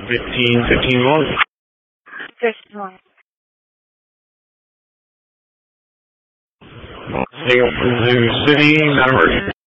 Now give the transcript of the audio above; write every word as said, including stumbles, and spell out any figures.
Fifteen, fifteen one. Fifteen one. Singapore Zoo City, number